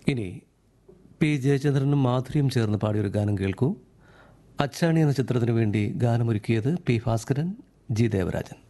ഇനി പി ജയചന്ദ്രനും മാധുരിയും ചേർന്ന് പാടിയൊരു ഗാനം കേൾക്കൂ. അച്ചാണി എന്ന ചിത്രത്തിനു വേണ്ടി ഗാനമൊരുക്കിയത് പി ഭാസ്കരൻ, ജി ദേവരാജൻ.